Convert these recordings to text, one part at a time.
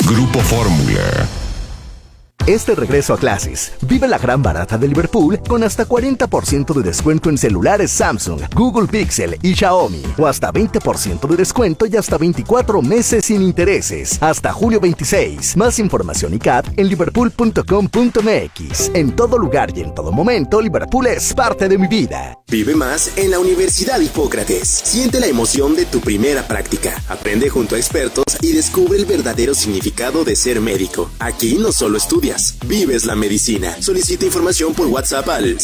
Grupo Fórmula. Este regreso a clases, vive la gran barata de Liverpool con hasta 40% de descuento en celulares Samsung, Google Pixel y Xiaomi. O hasta 20% de descuento y hasta 24 meses sin intereses. Hasta julio 26. Más información y CAT en liverpool.com.mx. En todo lugar y en todo momento, Liverpool es parte de mi vida. Vive más en la Universidad Hipócrates. Siente la emoción de tu primera práctica. Aprende junto a expertos y descubre el verdadero significado de ser médico. Aquí no solo estudias, vives la medicina. Solicita información por WhatsApp al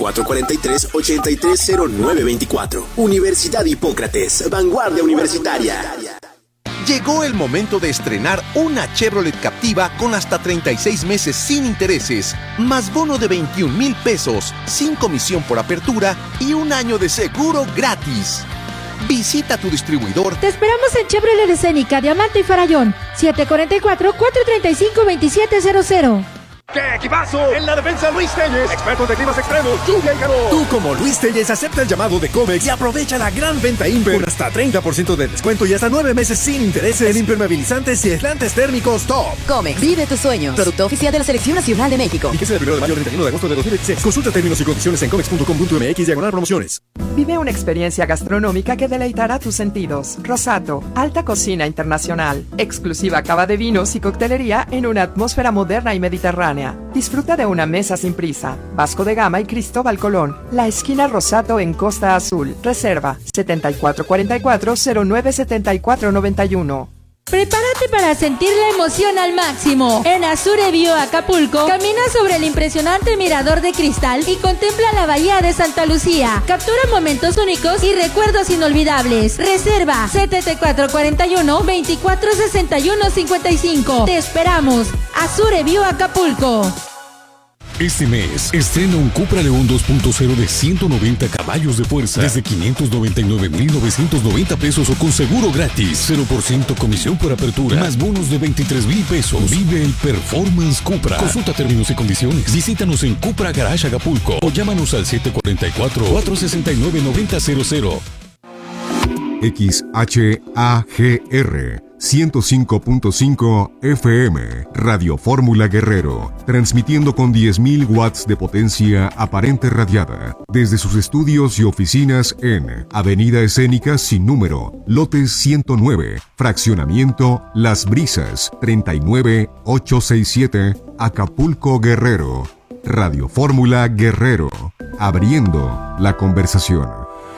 7443-830924. Universidad Hipócrates, vanguardia universitaria. Llegó el momento de estrenar una Chevrolet Captiva con hasta 36 meses sin intereses, más bono de 21,000 pesos, sin comisión por apertura y un año de seguro gratis. Visita tu distribuidor. Te esperamos en Chevrolet Escénica, Diamante y Farallón, 744-435-2700. ¡Qué equipazo! En la defensa, Luis Telles, expertos de climas extremos, lluvia y calor. Tú, como Luis Telles, acepta el llamado de Comex y aprovecha la gran venta Imper con hasta 30% de descuento y hasta 9 meses sin intereses en impermeabilizantes y aislantes térmicos top. Comex, vive tus sueños. Producto oficial de la Selección Nacional de México. Fíjese del 1 de mayo al 31 de agosto de 2016. Consulta términos y condiciones en comex.com.mx/promociones. Vive una experiencia gastronómica que deleitará tus sentidos. Rosato, alta cocina internacional, exclusiva cava de vinos y coctelería en una atmósfera moderna y mediterránea. Disfruta de una mesa sin prisa. Vasco de Gama y Cristóbal Colón. La esquina Rosato en Costa Azul. Reserva 7444-097491. Prepárate para sentir la emoción al máximo. En Azure View Acapulco, camina sobre el impresionante mirador de cristal y contempla la bahía de Santa Lucía. Captura momentos únicos y recuerdos inolvidables. Reserva 7441-246155. Te esperamos. Azure View Acapulco. Este mes, estrena un Cupra León 2.0 de 190 caballos de fuerza desde 599,990 pesos o con seguro gratis. 0% comisión por apertura, más bonos de 23,000 pesos. Vive el Performance Cupra. Consulta términos y condiciones. Visítanos en Cupra Garage Acapulco o llámanos al 744-469-9000. XHAGR 105.5 FM, Radio Fórmula Guerrero, transmitiendo con 10,000 watts de potencia aparente radiada, desde sus estudios y oficinas en Avenida Escénica sin número, lotes 109, fraccionamiento Las Brisas, 39867, Acapulco, Guerrero. Radio Fórmula Guerrero, abriendo la conversación.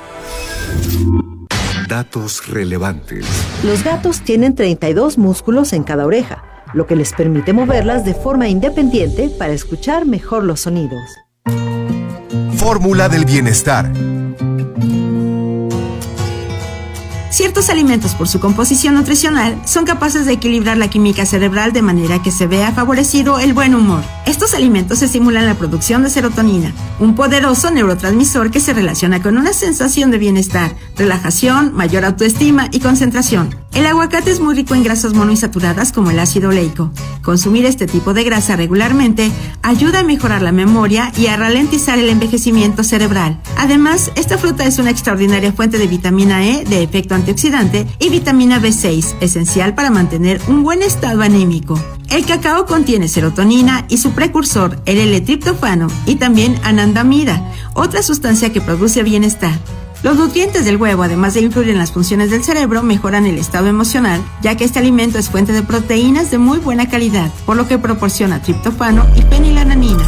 Datos relevantes. Los gatos tienen 32 músculos en cada oreja, lo que les permite moverlas de forma independiente para escuchar mejor los sonidos. Fórmula del bienestar. Ciertos alimentos, por su composición nutricional, son capaces de equilibrar la química cerebral de manera que se vea favorecido el buen humor. Estos alimentos estimulan la producción de serotonina, un poderoso neurotransmisor que se relaciona con una sensación de bienestar, relajación, mayor autoestima y concentración. El aguacate es muy rico en grasas monoinsaturadas como el ácido oleico. Consumir este tipo de grasa regularmente ayuda a mejorar la memoria y a ralentizar el envejecimiento cerebral. Además, esta fruta es una extraordinaria fuente de vitamina E de efecto antioxidante y vitamina B6, esencial para mantener un buen estado anímico. El cacao contiene serotonina y su precursor, el L-triptofano, y también anandamida, otra sustancia que produce bienestar. Los nutrientes del huevo, además de influir en las funciones del cerebro, mejoran el estado emocional, ya que este alimento es fuente de proteínas de muy buena calidad, por lo que proporciona triptofano y fenilalanina.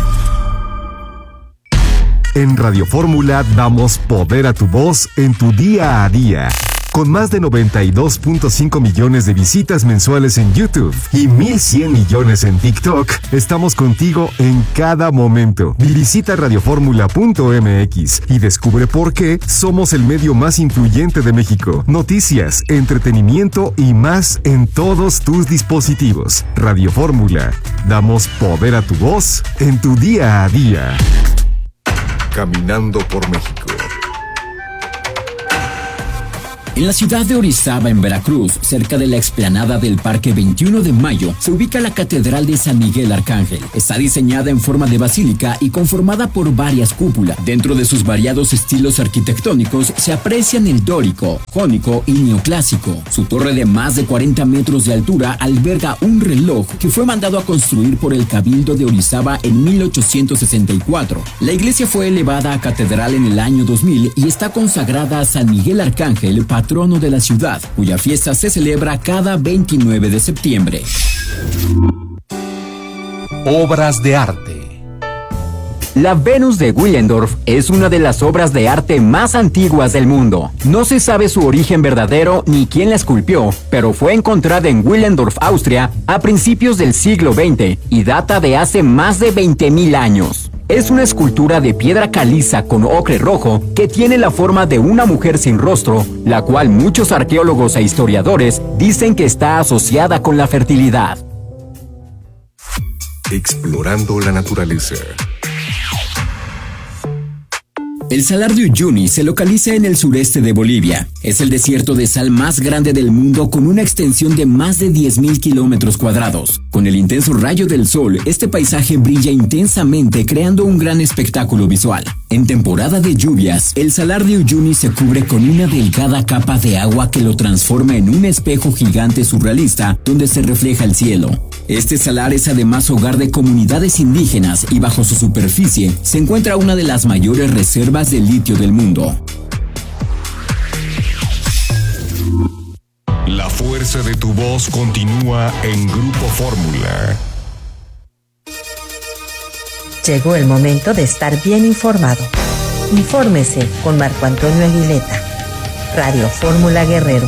En Radio Fórmula damos poder a tu voz en tu día a día. Con más de 92.5 millones de visitas mensuales en YouTube y 1,100 millones en TikTok, estamos contigo en cada momento. Visita radioformula.mx y descubre por qué somos el medio más influyente de México. Noticias, entretenimiento y más en todos tus dispositivos. Radio Fórmula, damos poder a tu voz en tu día a día. Caminando por México. En la ciudad de Orizaba, en Veracruz, cerca de la explanada del Parque 21 de Mayo, se ubica la Catedral de San Miguel Arcángel. Está diseñada en forma de basílica y conformada por varias cúpulas. Dentro de sus variados estilos arquitectónicos se aprecian el dórico, jónico y neoclásico. Su torre de más de 40 metros de altura alberga un reloj que fue mandado a construir por el Cabildo de Orizaba en 1864. La iglesia fue elevada a catedral en el año 2000 y está consagrada a San Miguel Arcángel, patrono de la ciudad, cuya fiesta se celebra cada 29 de septiembre. Obras de arte. La Venus de Willendorf es una de las obras de arte más antiguas del mundo. No se sabe su origen verdadero ni quién la esculpió, pero fue encontrada en Willendorf, Austria, a principios del siglo XX y data de hace más de 20.000 años. Es una escultura de piedra caliza con ocre rojo que tiene la forma de una mujer sin rostro, la cual muchos arqueólogos e historiadores dicen que está asociada con la fertilidad. Explorando la naturaleza. El Salar de Uyuni se localiza en el sureste de Bolivia. Es el desierto de sal más grande del mundo con una extensión de más de 10.000 kilómetros cuadrados. Con el intenso rayo del sol, este paisaje brilla intensamente creando un gran espectáculo visual. En temporada de lluvias, el Salar de Uyuni se cubre con una delgada capa de agua que lo transforma en un espejo gigante surrealista donde se refleja el cielo. Este salar es además hogar de comunidades indígenas y bajo su superficie se encuentra una de las mayores reservas de litio del mundo. La fuerza de tu voz continúa en Grupo Fórmula. Llegó el momento de estar bien informado. Infórmese con Marco Antonio Aguileta. Radio Fórmula Guerrero.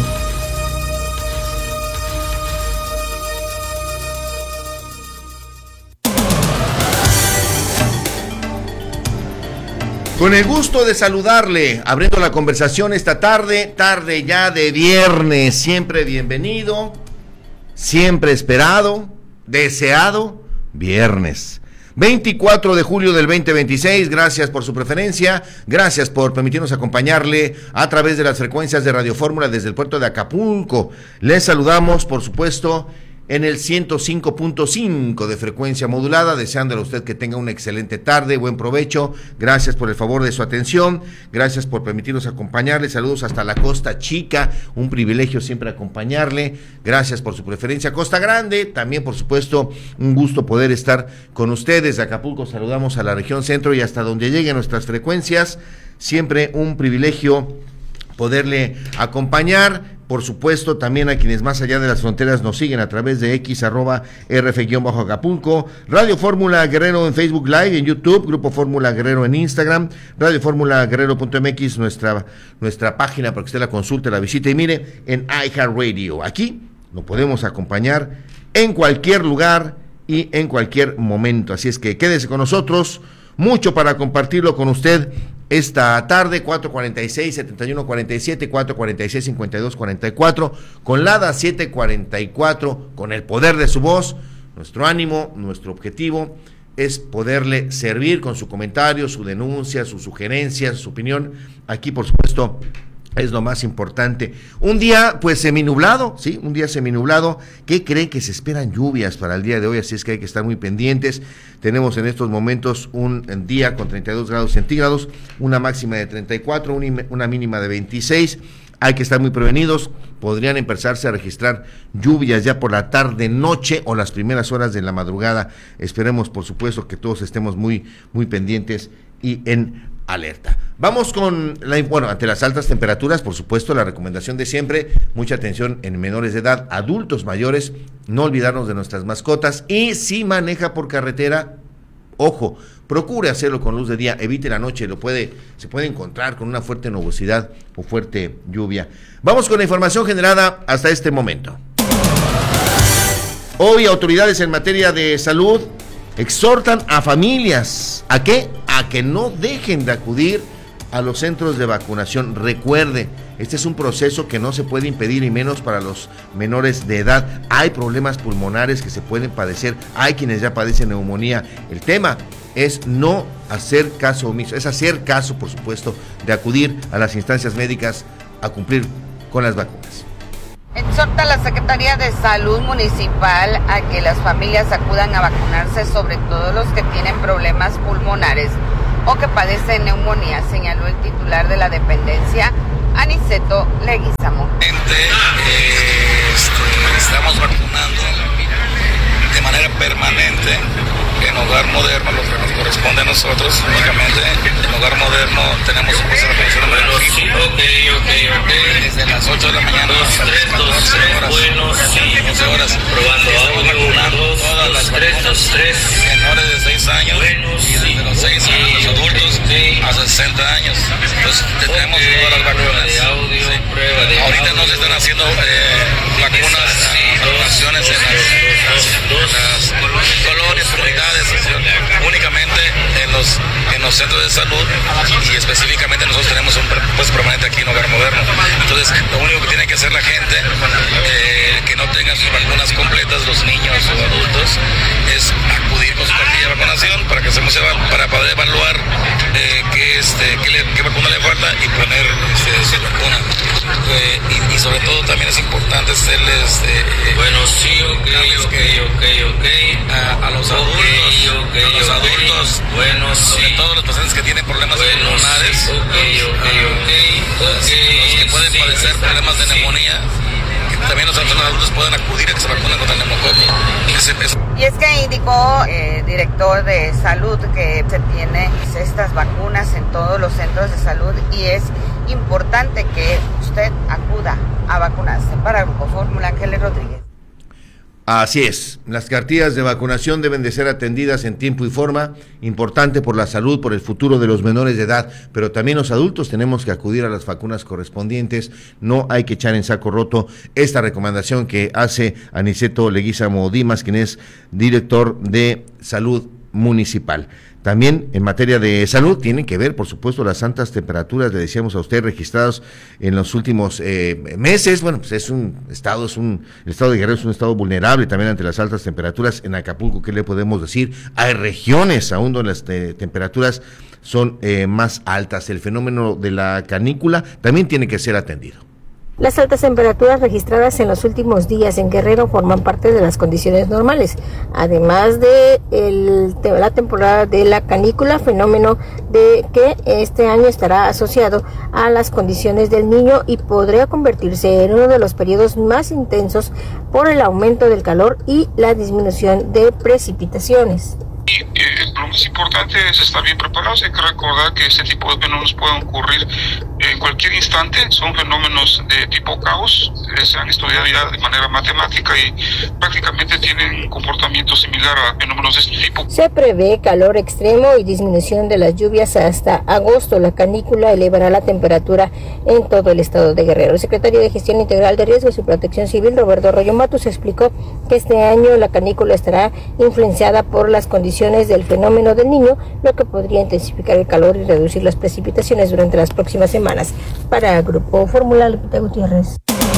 Con el gusto de saludarle, abriendo la conversación esta tarde ya de viernes, siempre bienvenido, siempre esperado, deseado, viernes. 24 de julio del 2026, gracias por su preferencia, gracias por permitirnos acompañarle a través de las frecuencias de Radio Fórmula desde el puerto de Acapulco. Les saludamos, por supuesto, en el 105.5 de frecuencia modulada, deseándole a usted que tenga una excelente tarde, buen provecho, gracias por el favor de su atención, gracias por permitirnos acompañarle, saludos hasta la Costa Chica, un privilegio siempre acompañarle, gracias por su preferencia. Costa Grande, también por supuesto, un gusto poder estar con ustedes. De Acapulco saludamos a la región centro y hasta donde lleguen nuestras frecuencias, siempre un privilegio poderle acompañar. Por supuesto, también a quienes más allá de las fronteras nos siguen a través de x@rf_Acapulco, Radio Fórmula Guerrero en Facebook Live, en YouTube, Grupo Fórmula Guerrero en Instagram, Radio Fórmula Guerrero.mx, nuestra página para que usted la consulte, la visite y mire, en iHeartRadio. Aquí lo podemos acompañar en cualquier lugar y en cualquier momento. Así es que quédese con nosotros, mucho para compartirlo con usted esta tarde. 446-7147, 446-5244, con LADA 744, con el poder de su voz. Nuestro ánimo, nuestro objetivo es poderle servir con su comentario, su denuncia, su sugerencia, su opinión. Aquí, por supuesto, es lo más importante. Un día, pues, seminublado, ¿sí? Un día seminublado. ¿Qué creen? Que se esperan lluvias para el día de hoy, así es que hay que estar muy pendientes. Tenemos en estos momentos un día con 32 grados centígrados, una máxima de 34, una mínima de 26. Hay que estar muy prevenidos. Podrían empezarse a registrar lluvias ya por la tarde, noche o las primeras horas de la madrugada. Esperemos, por supuesto, que todos estemos muy, muy pendientes y en alerta. Vamos con ante las altas temperaturas, por supuesto, la recomendación de siempre, mucha atención en menores de edad, adultos mayores, no olvidarnos de nuestras mascotas, y si maneja por carretera, ojo, procure hacerlo con luz de día, evite la noche, se puede encontrar con una fuerte nubosidad o fuerte lluvia. Vamos con la información generada hasta este momento. Hoy autoridades en materia de salud exhortan a familias, ¿a qué? A que no dejen de acudir a los centros de vacunación. Recuerde, este es un proceso que no se puede impedir, y menos para los menores de edad. Hay problemas pulmonares que se pueden padecer, hay quienes ya padecen neumonía. El tema es no hacer caso omiso, es hacer caso, por supuesto, de acudir a las instancias médicas a cumplir con las vacunas. Exhorta a la Secretaría de Salud Municipal a que las familias acudan a vacunarse, sobre todo los que tienen problemas pulmonares o que padecen neumonía, señaló el titular de la dependencia, Aniceto Leguizamo. Estamos vacunando de manera permanente en Hogar Moderno, lo que nos corresponde a nosotros únicamente. En Hogar Moderno tenemos un proceso de vacunación de desde las 8 de la mañana hasta las 14 horas. 11 horas. Probando audio, vacunando todas las vacunas menores de 6 años y desde los 6 años los adultos a 60 años. Entonces tenemos todas las vacunas. Ahorita nos están haciendo vacunaciones en las colonias, comunidades, únicamente en los centros de salud, y específicamente nosotros tenemos un puesto permanente aquí en Hogar Moderno. Entonces, lo único que tiene que hacer la gente que no tenga sus vacunas completas, los niños o adultos, es acudir con su cartilla de vacunación para poder evaluar qué vacuna le falta y poner su vacuna. Y sobre todo también es importante hacerles a los adultos, sobre todo los pacientes que tienen problemas pulmonares, los que pueden padecer problemas de neumonía, que también los adultos pueden acudir a que se vacunen contra el neumococo. Y es que indicó el director de salud que se tiene estas vacunas en todos los centros de salud y es importante que usted acuda a vacunarse. Para Grupo Fórmula, Ángeles Rodríguez. Así es, las cartillas de vacunación deben de ser atendidas en tiempo y forma, importante por la salud, por el futuro de los menores de edad, pero también los adultos tenemos que acudir a las vacunas correspondientes, no hay que echar en saco roto esta recomendación que hace Aniceto Leguizamo Dimas, quien es director de Salud Municipal. También en materia de salud tienen que ver, por supuesto, las altas temperaturas, le decíamos a usted, registrados en los últimos meses. Bueno, pues el estado de Guerrero es un estado vulnerable también ante las altas temperaturas. En Acapulco, ¿qué le podemos decir? Hay regiones aún donde las temperaturas son más altas. El fenómeno de la canícula también tiene que ser atendido. Las altas temperaturas registradas en los últimos días en Guerrero forman parte de las condiciones normales, además de la temporada de la canícula, fenómeno de que este año estará asociado a las condiciones del Niño y podría convertirse en uno de los periodos más intensos por el aumento del calor y la disminución de precipitaciones. Lo más importante es estar bien preparados. Hay que recordar que este tipo de fenómenos pueden ocurrir en cualquier instante. Son fenómenos de tipo caos, se han estudiado ya de manera matemática y prácticamente tienen un comportamiento similar a fenómenos de este tipo. Se prevé calor extremo y disminución de las lluvias hasta agosto. La canícula elevará la temperatura en todo el estado de Guerrero. El secretario de Gestión Integral de Riesgos y Protección Civil, Roberto Arroyo Matus, explicó que este año la canícula estará influenciada por las condiciones del fenómeno del Niño, lo que podría intensificar el calor y reducir las precipitaciones durante las próximas semanas. Para Grupo Fórmula, Lupita Gutiérrez.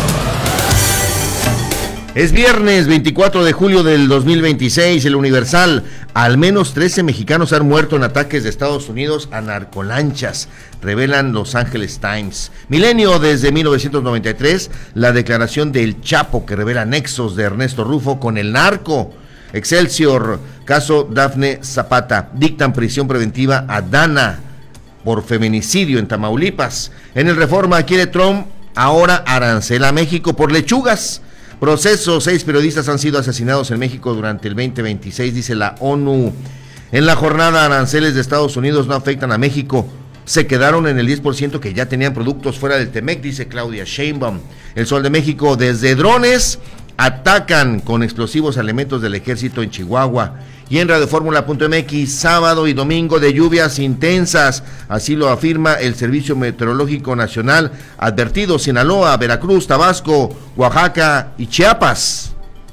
Es viernes 24 de julio del 2026, el Universal. Al menos 13 mexicanos han muerto en ataques de Estados Unidos a narcolanchas, revelan Los Angeles Times. Milenio desde 1993, la declaración del Chapo que revela nexos de Ernesto Rufo con el narco. Excelsior, caso Dafne Zapata, dictan prisión preventiva a Dana por feminicidio en Tamaulipas. En el Reforma quiere Trump ahora arancela a México por lechugas. Proceso, 6 periodistas han sido asesinados en México durante el 2026, dice la ONU. En la jornada, aranceles de Estados Unidos no afectan a México. Se quedaron en el 10% que ya tenían productos fuera del TEMEC, dice Claudia Sheinbaum. El Sol de México, desde drones atacan con explosivos elementos del ejército en Chihuahua. Y en radioformula.mx, sábado y domingo de lluvias intensas, así lo afirma el Servicio Meteorológico Nacional, advertido Sinaloa, Veracruz, Tabasco, Oaxaca y Chiapas.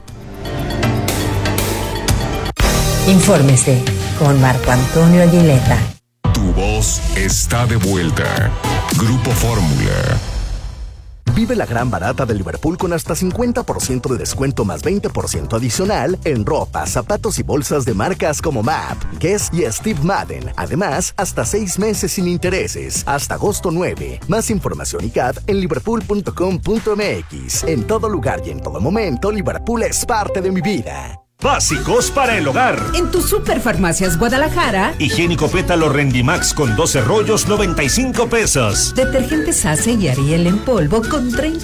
Infórmese con Marco Antonio Aguileta. Tu voz está de vuelta. Grupo Fórmula. Vive la gran barata de Liverpool con hasta 50% de descuento más 20% adicional en ropa, zapatos y bolsas de marcas como MAP, Guess y Steve Madden. Además, hasta 6 meses sin intereses, hasta agosto 9. Más información y CAD en liverpool.com.mx. En todo lugar y en todo momento, Liverpool es parte de mi vida. Básicos para el hogar. En tu Superfarmacias Guadalajara. Higiénico Pétalo Rendimax con 12 rollos, 95 pesos. Detergentes Ace y Ariel en polvo con 30